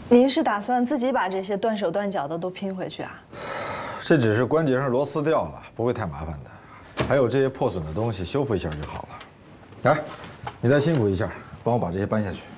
您是打算自己把这些断手断脚的都拼回去啊？ 这只是关节上螺丝掉了，不会太麻烦的。还有这些破损的东西，修复一下就好了。来，你再辛苦一下，帮我把这些搬下去。